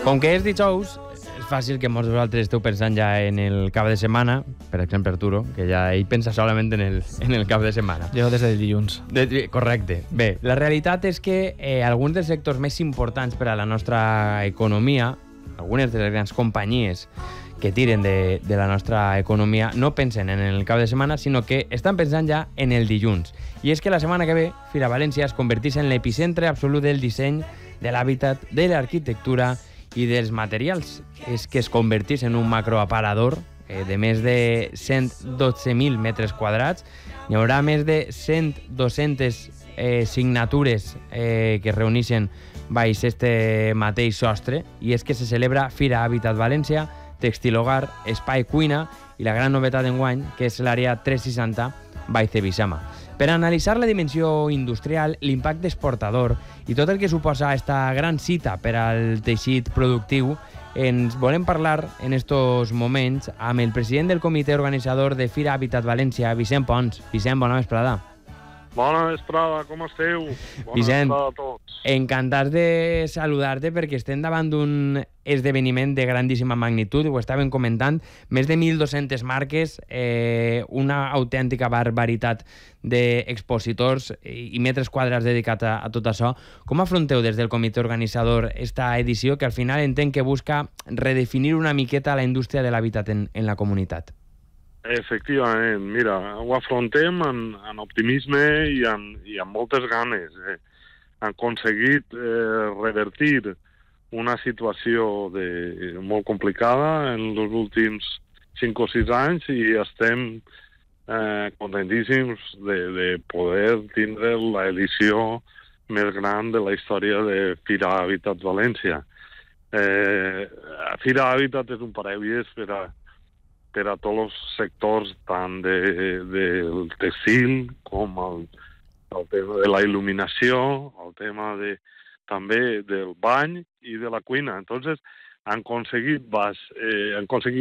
Com que és dijous, és fàcil que molts de vosaltres esteu pensant ja en el cap de setmana, per exemple Arturo, que ja ell pensa solament en el cap de setmana. Jo des del dilluns. Correcte. Bé, la realitat és que alguns dels sectors més importants per a la nostra economia, algunes de les grans companyies que tiren de la nostra economia, no pensen en el cap de setmana, sinó que estan pensant ja en el dilluns. I és que la setmana que ve, Fira València es converteix en l'epicentre absolut del disseny, de l'hàbitat, de l'arquitectura i dels materials. És que es converteix en un macroaparador de més de 112.000 metres quadrats. Hi haurà més de 200 signatures que es reuneixen baix este mateix sostre, i és que se celebra Fira Hàbitat València, Textil Hogar, Espai Cuina i la gran novetat d'enguany, que és l'àrea 360 baix Cebisama. Per analitzar la dimensió industrial, l'impacte exportador i tot el que suposa esta gran cita per al teixit productiu, ens volem parlar en estos moments amb el president del comitè organitzador de Fira Hàbitat València, Vicent Pons. Vicent, bona vesprada. Bona vesprada, com esteu? Bona Vicent, vesprada a tots. encantats de saludar-te perquè estem davant d'un esdeveniment de grandíssima magnitud, ho estàvem comentant, més de 1.200 marques, una autèntica barbaritat d'expositors i metres quadrats dedicats a tot això. Com afronteu des del comitè organitzador esta edició que al final entenc que busca redefinir una miqueta la indústria de l'hàbitat en la comunitat? Efectivament, mira, ho afrontem amb optimisme i amb moltes ganes. Han aconseguit revertir una situació molt complicada en els últims 5 o 6 anys i estem contentíssims de poder tindre l'edició més gran de la història de Fira Hàbitat València. Fira Hàbitat és un paraigües per a tots els sectors, tant del textil com el tema de la il·luminació, el tema també del bany i de la cuina. Entonces, han aconseguit